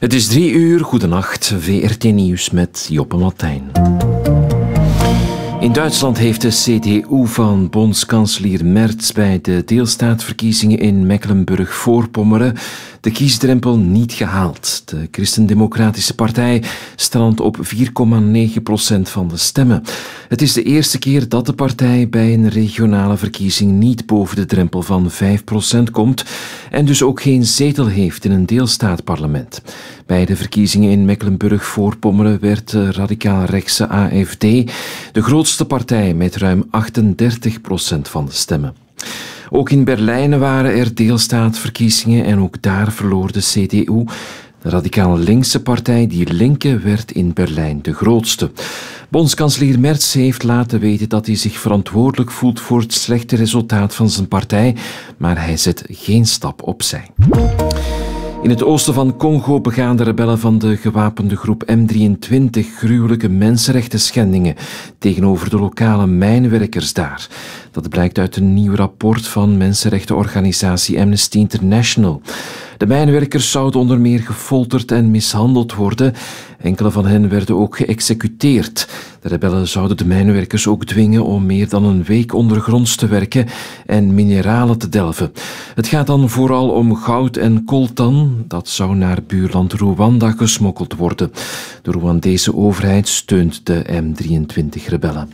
Het is 3:00, goedenacht, VRT Nieuws met Joppe Martijn. In Duitsland heeft de CDU van bondskanselier Merz bij de deelstaatverkiezingen in Mecklenburg-Voorpommeren de kiesdrempel niet gehaald. De Christendemocratische Partij strandt op 4,9% van de stemmen. Het is de eerste keer dat de partij bij een regionale verkiezing niet boven de drempel van 5% komt en dus ook geen zetel heeft in een deelstaatparlement. Bij de verkiezingen in Mecklenburg-Voorpommeren werd de radicaal-rechtse AfD de grootste partij met ruim 38% van de stemmen. Ook in Berlijn waren er deelstaatverkiezingen en ook daar verloor de CDU. De radicaal linkse partij Die Linke werd in Berlijn de grootste. Bondskanselier Merz heeft laten weten dat hij zich verantwoordelijk voelt voor het slechte resultaat van zijn partij, maar hij zet geen stap opzij. In het oosten van Congo begaan de rebellen van de gewapende groep M23 gruwelijke mensenrechtenschendingen tegenover de lokale mijnwerkers daar. Dat blijkt uit een nieuw rapport van mensenrechtenorganisatie Amnesty International. De mijnwerkers zouden onder meer gefolterd en mishandeld worden. Enkele van hen werden ook geëxecuteerd. De rebellen zouden de mijnwerkers ook dwingen om meer dan een week ondergronds te werken en mineralen te delven. Het gaat dan vooral om goud en coltan. Dat zou naar buurland Rwanda gesmokkeld worden. De Rwandese overheid steunt de M23-rebellen.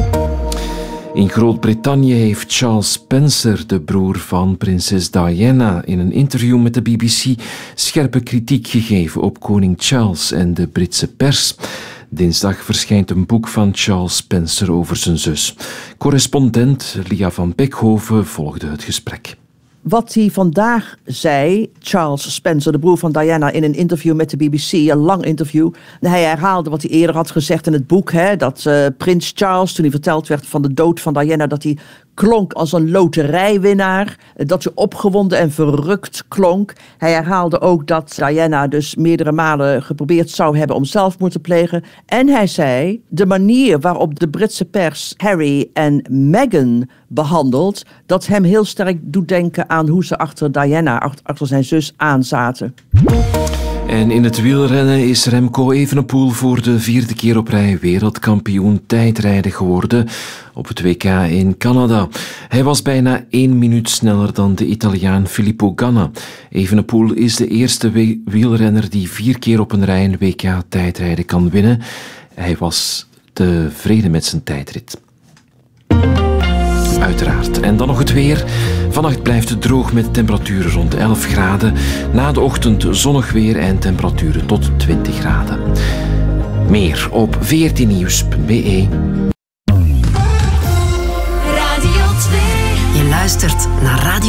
In Groot-Brittannië heeft Charles Spencer, de broer van prinses Diana, in een interview met de BBC scherpe kritiek gegeven op koning Charles en de Britse pers. Dinsdag verschijnt een boek van Charles Spencer over zijn zus. Correspondent Lia van Beckhoven volgde het gesprek. Wat hij vandaag zei, Charles Spencer, de broer van Diana, in een interview met de BBC, een lang interview. Hij herhaalde wat hij eerder had gezegd in het boek, dat prins Charles, toen hij verteld werd van de dood van Diana, dat hij klonk als een loterijwinnaar, dat ze opgewonden en verrukt klonk. Hij herhaalde ook dat Diana dus meerdere malen geprobeerd zou hebben om zelfmoord te plegen. En hij zei, de manier waarop de Britse pers Harry en Meghan behandelt, dat hem heel sterk doet denken aan hoe ze achter Diana, achter zijn zus aanzaten. En in het wielrennen is Remco Evenepoel voor de 4e keer op rij wereldkampioen tijdrijden geworden op het WK in Canada. Hij was bijna 1 minuut sneller dan de Italiaan Filippo Ganna. Evenepoel is de eerste wielrenner die 4 keer op een rij een WK tijdrijden kan winnen. Hij was tevreden met zijn tijdrit. Uiteraard. En dan nog het weer. Vannacht blijft het droog met temperaturen rond 11 graden. Na de ochtend zonnig weer en temperaturen tot 20 graden. Meer op vrtnieuws.be. Radio 2. Je luistert naar Radio